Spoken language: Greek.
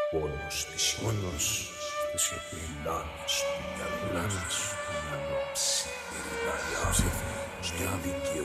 Πόνος στη σιωπή, λάμες του μυαλού, ψιθυρικά η άφη, στη αδική